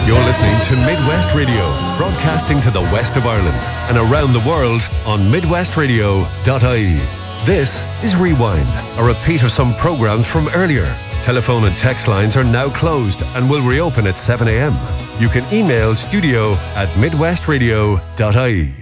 You're listening to Midwest Radio, broadcasting to the west of Ireland and around the world on midwestradio.ie. This is Rewind, a repeat of some programs from earlier. Telephone and text lines are now closed and will reopen at 7 a.m. You can email studio@midwestradio.ie.